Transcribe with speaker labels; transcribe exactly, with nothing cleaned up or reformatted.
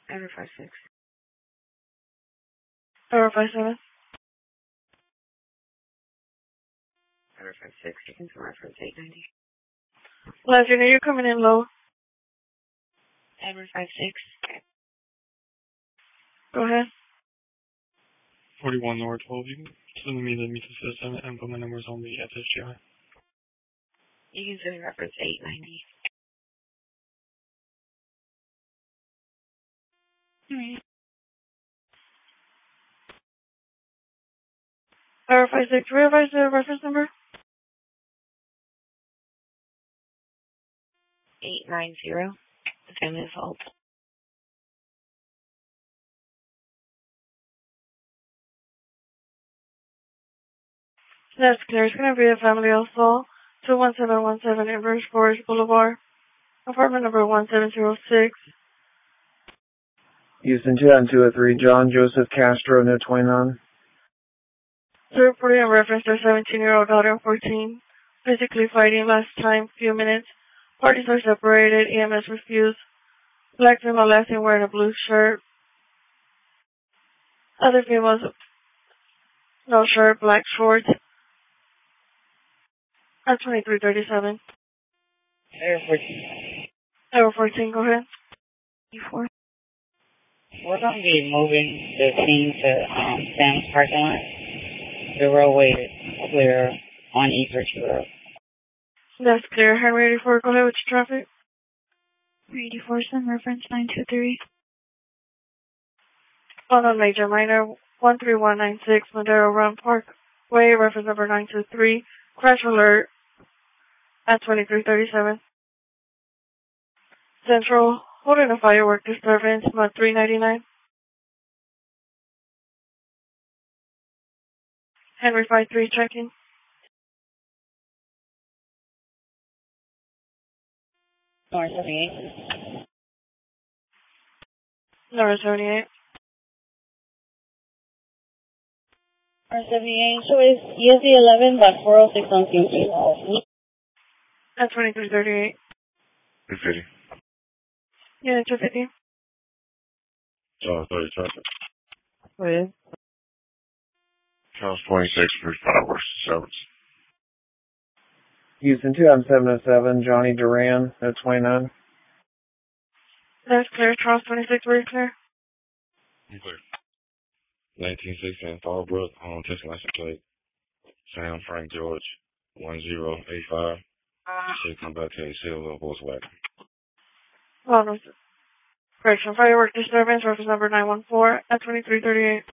Speaker 1: Ever five six.
Speaker 2: Ever five seven.
Speaker 1: Ever five six. You can come reference eight ninety.
Speaker 2: Last unit, you're coming in low.
Speaker 1: Ever five six.
Speaker 2: Go ahead.
Speaker 3: forty-one North twelve, you can send me the meter system and put my numbers on the S S G I.
Speaker 1: You can send me reference eight ninety.
Speaker 2: Alright. Ever five six. Verify the reference number.
Speaker 1: eight nine zero. The family assault.
Speaker 2: That's clear. It's going to be a family assault. two one seven one seven Inverse Forest Boulevard. Apartment number one seven zero six.
Speaker 4: Houston two nine two oh three, John Joseph Castro, no twenty-nine.
Speaker 2: Third party on reference their seventeen-year-old daughter and fourteen. Physically fighting last time, few minutes. Parties are separated. E M S refused. Black female last seen wearing a blue shirt. Other females, no shirt, black shorts. At twenty-three thirty-seven.
Speaker 1: Ever fourteen.
Speaker 2: Ever fourteen, go ahead.
Speaker 1: four. We're going to be moving the scene to um, Sam's parking lot. The roadway is clear on East Richard Road.
Speaker 2: That's clear. Henry eighty-four, go ahead with your traffic.
Speaker 5: eighty-four, some reference nine two three.
Speaker 2: On a major minor, one three one nine six, Madero Run Parkway, reference number nine two three. Crash alert at twenty-three thirty-seven. Central, holding a firework disturbance, mod three ninety-nine. Henry five three, checking.
Speaker 1: North seventy-eight.
Speaker 2: Number seventy-eight.
Speaker 1: North seventy-eight, so it's E S D eleven, but four oh six on C C.
Speaker 2: At twenty-three thirty-eight.
Speaker 3: two fifty.
Speaker 2: Yeah, two fifty.
Speaker 3: Uh, thirty traffic.
Speaker 1: Oh, yeah.
Speaker 3: Charles twenty-six for fireworks service.
Speaker 4: Houston two nine seven oh seven, Johnny Duran, no twenty-nine.
Speaker 2: That's clear. Charles twenty-six, very clear.
Speaker 3: I'm clear. nineteen sixteen Fallbrook, home test license plate. Sam Frank George, one zero eight five. Should come back to a silver Volkswagen.
Speaker 2: Well, no, correction. Firework disturbance, reference number nine one four at twenty-three thirty-eight.